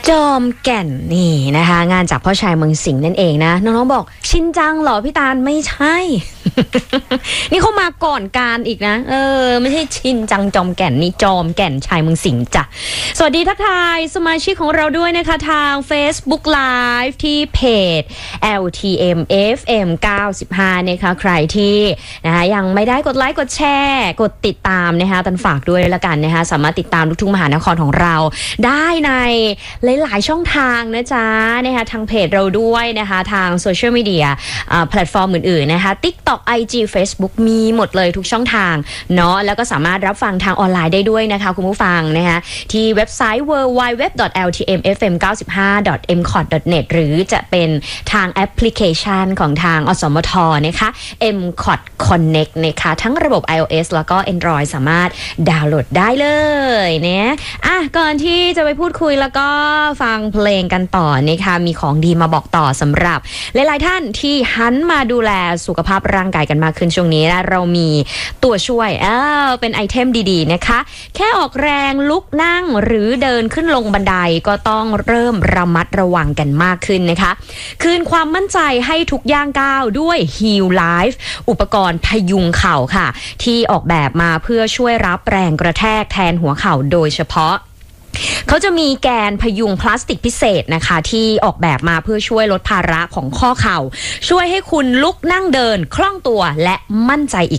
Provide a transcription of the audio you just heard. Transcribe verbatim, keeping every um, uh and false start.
จอมแก่นนี่นะคะงานจากพ่อชายเมืองสิงห์นั่นเองนะน้องๆบอกชินจังเหรอพี่ตาลไม่ใช่ นี่เขามาก่อนการอีกนะเออไม่ใช่ชินจังจอมแก่นนี่จอมแก่นชายเมืองสิงห์จ้ะสวัสดีทักทายสมาชิกของเราด้วยนะคะทาง Facebook Live ที่เพจ แอล ที เอ็ม เอฟ เอ็ม เก้าสิบห้านะคะใครที่นะคะยังไม่ได้กดไลค์กดแชร์กดติดตามนะคะตันฝากด้วยละกันนะคะสามารถติดตามลูกทุ่งมหานครของเราได้ในหลายๆช่องทางนะจ๊ะนะคะทางเพจเราด้วยนะคะทางโซเชียลมีเดียแพลตฟอร์มอื่นๆนะคะ TikTok ไอ จี Facebook มีหมดเลยทุกช่องทางเนาะแล้วก็สามารถรับฟังทางออนไลน์ได้ด้วยนะคะคุณผู้ฟังนะคะที่เว็บไซต์ ดับเบิลยู ดับเบิลยู ดับเบิลยู ดอท แอล ที เอ็ม เอฟ เอ็ม เก้าสิบห้า ดอท เอ็ม คอท ดอท เน็ต หรือจะเป็นทางแอปพลิเคชันของทางอสมทนะคะ เอ็ม คอท Connect นะคะทั้งระบบ iOS แล้วก็ Android สามารถดาวน์โหลดได้เลยเนี่ยอ่ะก่อนที่จะไปพูดคุยแล้วก็ฟังเพลงกันต่อนะคะมีของดีมาบอกต่อสำหรับหลายๆท่านที่หันมาดูแลสุขภาพร่างกายกันมากขึ้นช่วงนี้นะเรามีตัวช่วยเออเป็นไอเทมดีๆนะคะแค่ออกแรงลุกนั่งหรือเดินขึ้นลงบันไดก็ต้องเริ่มระมัดระวังกันมากขึ้นนะคะคืนความมั่นใจให้ทุกย่างก้าวด้วย Heal Life อุปกรณ์พยุงเข่าค่ะที่ออกแบบมาเพื่อช่วยรับแรงกระแทกแทนหัวเข่าโดยเฉพาะเขาจะมีแกนพยุงพลาสติกพิเศษนะคะที่ออกแบบมาเพื่อช่วยลดภาระของข้อเข่าช่วยให้คุณลุกนั่งเดินคล่องตัวและมั่นใจอีก